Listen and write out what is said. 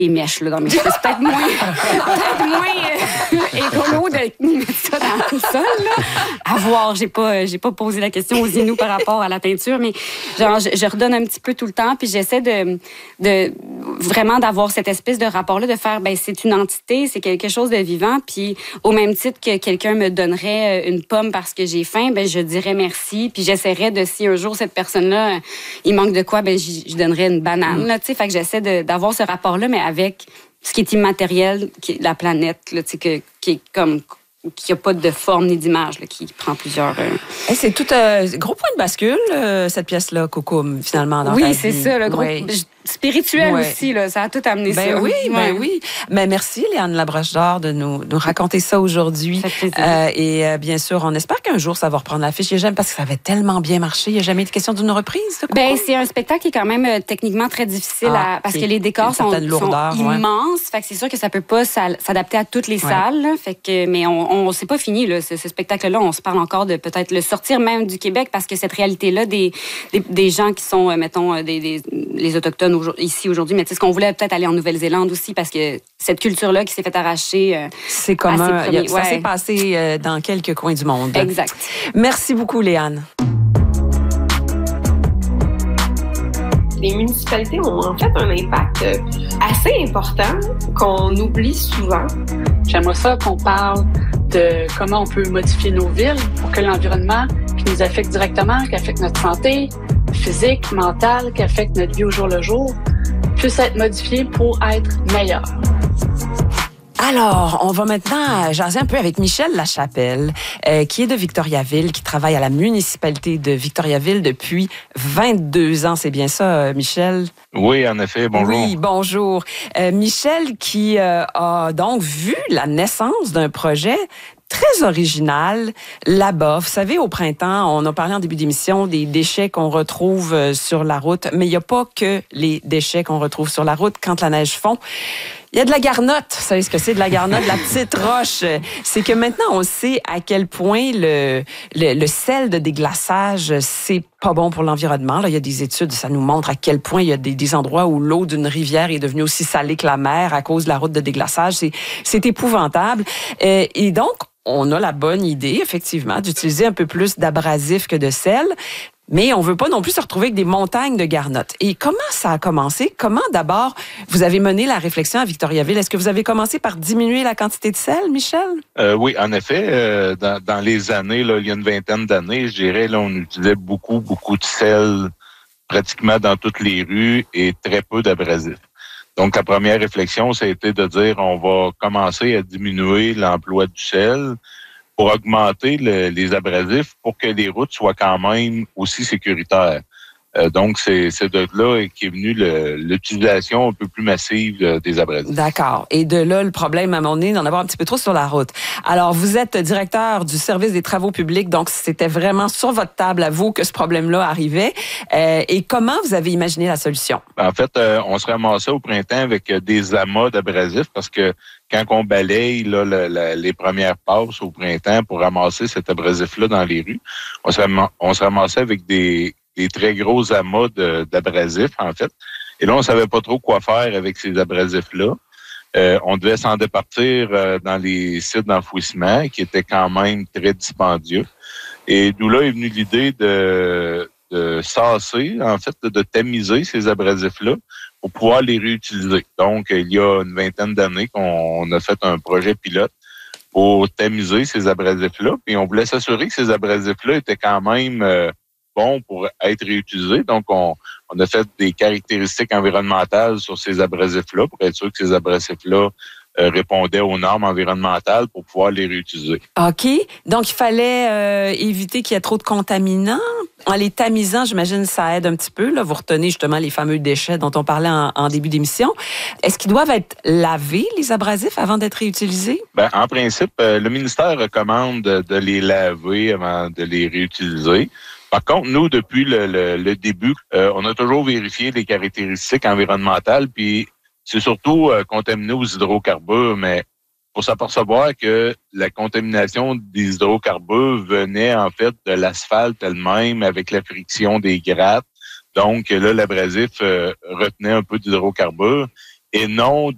les mèches là, dans mes cheveux. C'est peut-être moins écolo de mettre ça dans le sol. Là. À voir, j'ai pas posé la question aux Inuits par rapport à la teinture, mais genre, je redonne un petit peu tout le temps, puis j'essaie de vraiment d'avoir cette espèce de rapport-là, de faire, ben c'est une entité, c'est quelque chose de vivant, puis au même titre que quelqu'un me donnerait une pomme parce que j'ai faim, ben je dirais merci, puis j'essaierais de, si un jour cette personne-là, il manque de quoi, ben je donnerais une banane, là, tu sais, fait que j'essaie d'avoir ce rapport-là, mais avec ce qui est immatériel, qui est la planète, là, tu sais, qui est comme qui n'a pas de forme ni d'image, là, qui prend plusieurs... C'est tout un gros point de bascule, cette pièce-là, Cocoum, finalement, dans ta vie. Oui, c'est ça, le gros... Spirituel aussi, là, ça a tout amené ça. Oui, oui. Mais merci, Léane Labroche d'Or, de nous raconter ça aujourd'hui. Et bien sûr, on espère qu'un jour, ça va reprendre l'affiche. J'aime parce que ça avait tellement bien marché. Il n'y a jamais été question d'une reprise, de Cocoum? Ben, c'est un spectacle qui est quand même techniquement très difficile parce que les décors sont immenses. Fait que c'est sûr que ça peut pas s'adapter à toutes les salles. Là. Fait que, mais on c'est pas fini, là, ce spectacle-là. On se parle encore de peut-être le sortir même du Québec parce que cette réalité-là des gens qui sont, mettons, les Autochtones ici aujourd'hui, mais tu sais, ce qu'on voulait peut-être aller en Nouvelle-Zélande aussi parce que cette culture-là qui s'est fait arracher... c'est commun. Ça s'est passé dans quelques coins du monde. Exact. Merci beaucoup, Léane. Les municipalités ont en fait un impact assez important qu'on oublie souvent. J'aimerais ça qu'on parle de comment on peut modifier nos villes pour que l'environnement qui nous affecte directement, qui affecte notre santé physique, mentale, qui affecte notre vie au jour le jour, puisse être modifié pour être meilleur. Alors, on va maintenant jaser un peu avec Michel Lachapelle, qui est de Victoriaville, qui travaille à la municipalité de Victoriaville depuis 22 ans. C'est bien ça, Michel? Oui, en effet. Bonjour. Oui, bonjour. Michel qui a donc vu la naissance d'un projet très original là-bas. Vous savez, au printemps, on a parlé en début d'émission des déchets qu'on retrouve sur la route, mais il n'y a pas que les déchets qu'on retrouve sur la route quand la neige fond. Il y a de la garnotte. Vous savez ce que c'est de la garnotte, de la petite roche. C'est que maintenant, on sait à quel point le sel de déglaçage, c'est pas bon pour l'environnement. Là, il y a des études, ça nous montre à quel point il y a des endroits où l'eau d'une rivière est devenue aussi salée que la mer à cause de la route de déglaçage. C'est épouvantable. Et donc, on a la bonne idée, effectivement, d'utiliser un peu plus d'abrasif que de sel. Mais on veut pas non plus se retrouver avec des montagnes de garnottes. Et comment ça a commencé? Comment, d'abord, vous avez mené la réflexion à Victoriaville? Est-ce que vous avez commencé par diminuer la quantité de sel, Michel? Oui, en effet. Dans les années, là, il y a une vingtaine d'années, je dirais, là, on utilisait beaucoup de sel pratiquement dans toutes les rues et très peu d'abrasifs. Donc, la première réflexion, ça a été de dire on va commencer à diminuer l'emploi du sel pour augmenter les abrasifs pour que les routes soient quand même aussi sécuritaires. Donc, c'est de là qu'est venue l'utilisation un peu plus massive des abrasifs. D'accord. Et de là, le problème, à un moment donné, d'en avoir un petit peu trop sur la route. Alors, vous êtes directeur du service des travaux publics, donc c'était vraiment sur votre table à vous que ce problème-là arrivait. Et comment vous avez imaginé la solution? En fait, on se ramassait au printemps avec des amas d'abrasifs parce que quand on balaye là, les premières passes au printemps pour ramasser cet abrasif-là dans les rues, on se ramassait avec des très gros amas d'abrasifs, en fait. Et là, on savait pas trop quoi faire avec ces abrasifs-là. On devait s'en départir dans les sites d'enfouissement, qui étaient quand même très dispendieux. Et d'où là est venue l'idée de sasser, en fait, de tamiser ces abrasifs-là pour pouvoir les réutiliser. Donc, il y a une vingtaine d'années qu'on a fait un projet pilote pour tamiser ces abrasifs-là. Puis on voulait s'assurer que ces abrasifs-là étaient quand même bons pour être réutilisés. Donc, on a fait des caractéristiques environnementales sur ces abrasifs-là pour être sûr que ces abrasifs-là répondaient aux normes environnementales pour pouvoir les réutiliser. OK. Donc, il fallait éviter qu'il y ait trop de contaminants. En les tamisant, j'imagine, ça aide un petit peu. Là. Vous retenez justement les fameux déchets dont on parlait en début d'émission. Est-ce qu'ils doivent être lavés, les abrasifs, avant d'être réutilisés? Ben, en principe, le ministère recommande de les laver avant de les réutiliser. Par contre, nous, depuis le début, on a toujours vérifié les caractéristiques environnementales, puis c'est surtout contaminé aux hydrocarbures, mais pour s'apercevoir que la contamination des hydrocarbures venait en fait de l'asphalte elle-même avec la friction des grattes. Donc là, l'abrasif retenait un peu d'hydrocarbures et non